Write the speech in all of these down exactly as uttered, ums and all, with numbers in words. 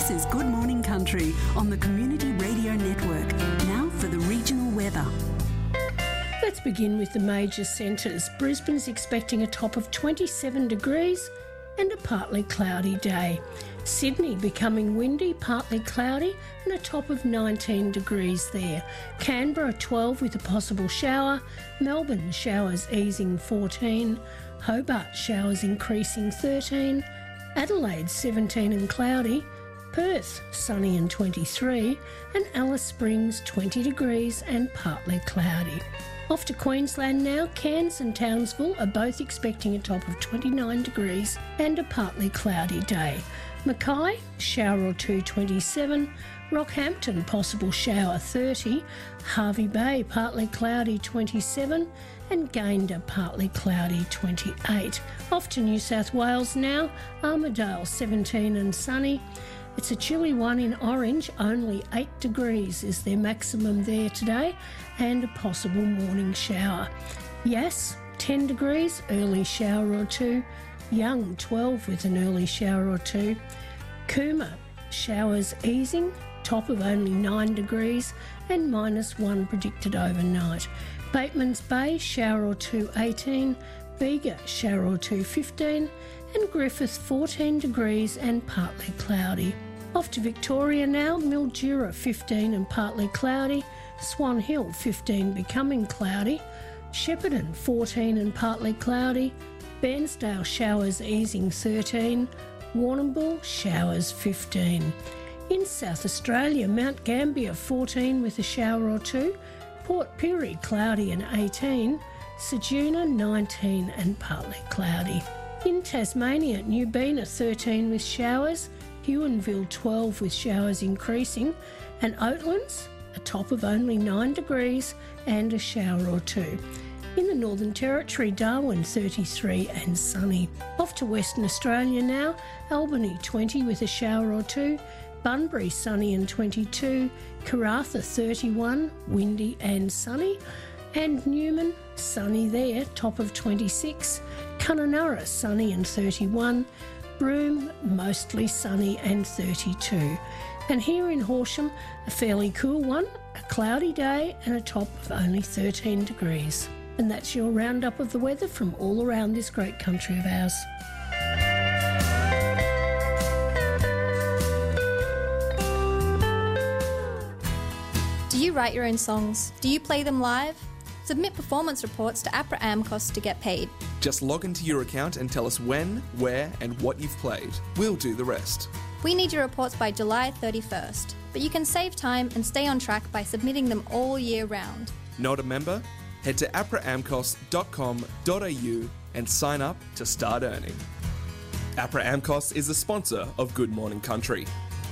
This is Good Morning Country on the Community Radio Network. Now for the regional weather. Let's begin with the major centres. Brisbane's expecting a top of twenty-seven degrees and a partly cloudy day. Sydney becoming windy, partly cloudy, and a top of nineteen degrees there. Canberra twelve with a possible shower. Melbourne showers easing fourteen. Hobart showers increasing thirteen. Adelaide seventeen and cloudy. Perth sunny and twenty-three. And Alice Springs twenty degrees and partly cloudy. Off to Queensland now. Cairns and Townsville are both expecting a top of twenty-nine degrees and a partly cloudy day. Mackay, shower or two, twenty-seven. Rockhampton, possible shower, thirty. Hervey Bay, partly cloudy, twenty-seven. And Gayndah, partly cloudy, twenty-eight. Off to New South Wales now. Armidale, seventeen and sunny. It's a chilly one in Orange, only eight degrees is their maximum there today, and a possible morning shower. Yass, ten degrees, early shower or two. Young, twelve with an early shower or two. Cooma, showers easing, top of only nine degrees, and minus one predicted overnight. Batemans Bay, shower or two, eighteen. Bega, shower or two, fifteen. And Griffith, fourteen degrees and partly cloudy. Off to Victoria now. Mildura, fifteen and partly cloudy. Swan Hill, fifteen becoming cloudy. Shepparton, fourteen and partly cloudy. Bairnsdale, showers easing, thirteen. Warrnambool, showers, fifteen. In South Australia, Mount Gambier, fourteen with a shower or two. Port Pirie, cloudy and eighteen. Ceduna, nineteen and partly cloudy. In Tasmania, Newbena, thirteen with showers. Huonville, twelve with showers increasing. And Oatlands, a top of only nine degrees and a shower or two. In the Northern Territory, Darwin, thirty-three and sunny. Off to Western Australia now. Albany, twenty with a shower or two. Bunbury, sunny and twenty-two. Karratha, thirty-one, windy and sunny. And Newman, sunny there, top of twenty-six. Kununurra, sunny and thirty-one. Broome, mostly sunny and thirty-two. And here in Horsham, a fairly cool one, a cloudy day and a top of only thirteen degrees. And that's your roundup of the weather from all around this great country of ours. Do you write your own songs? Do you play them live? Submit performance reports to APRA AMCOS to get paid. Just log into your account and tell us when, where and what you've played. We'll do the rest. We need your reports by July thirty-first, but you can save time and stay on track by submitting them all year round. Not a member? Head to apra amcos dot com dot a u and sign up to start earning. APRA AMCOS is a sponsor of Good Morning Country.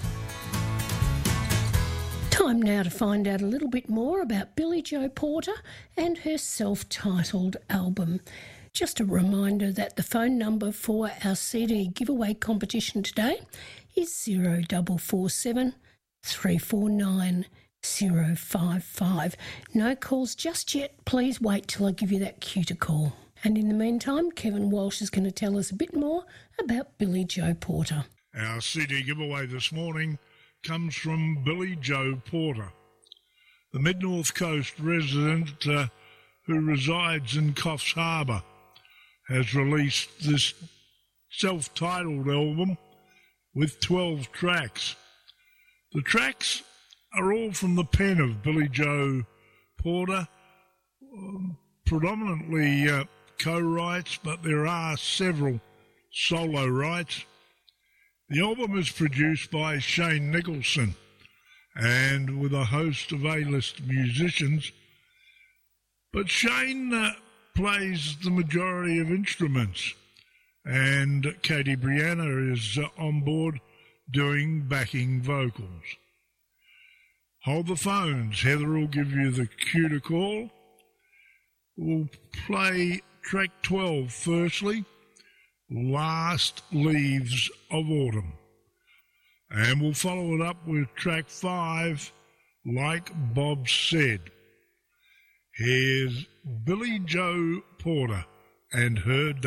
Time now to find out a little bit more about Billie Joe Porter and her self-titled album. Just a reminder that the phone number for our C D giveaway competition today is zero four four seven, three four nine, zero five five. No calls just yet. Please wait till I give you that cue to call. And in the meantime, Kevin Walsh is going to tell us a bit more about Billie Joe Porter. Our C D giveaway this morning comes from Billie Joe Porter, the Mid-North Coast resident uh, who resides in Coffs Harbour, has released this self-titled album with twelve tracks. The tracks are all from the pen of Billie Joe Porter, um, predominantly uh, co-writes, but there are several solo writes. The album is produced by Shane Nicholson and with a host of A-list musicians, but Shane uh, plays the majority of instruments, and Katie Brianna is uh, on board doing backing vocals. Hold the phones. Heather will give you the cue to call. We'll play track twelve firstly, Last Leaves of Autumn. And we'll follow it up with track five, Like Bob Said. Here's Billie Joe Porter and her